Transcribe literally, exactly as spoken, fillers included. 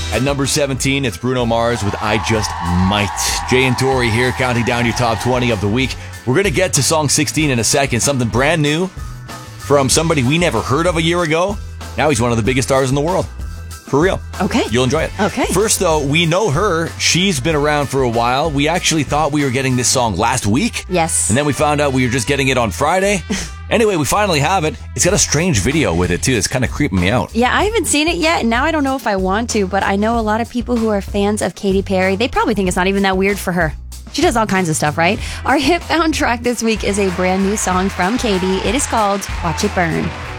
At number seventeen, it's Bruno Mars with I Just Might. Jay and Tori here, counting down your top twenty of the week. We're going to get to song sixteen in a second. Something brand new from somebody we never heard of a year ago. Now he's one of the biggest stars in the world. For real. Okay. You'll enjoy it. Okay. First, though, we know her. She's been around for a while. We actually thought we were getting this song last week. Yes. And then we found out we were just getting it on Friday. Anyway, we finally have it. It's got a strange video with it, too. It's kind of creeping me out. Yeah, I haven't seen it yet, and now I don't know if I want to, but I know a lot of people who are fans of Katy Perry. They probably think it's not even that weird for her. She does all kinds of stuff, right? Our Hit Found track this week is a brand new song from Katy. It is called Watch It Burn.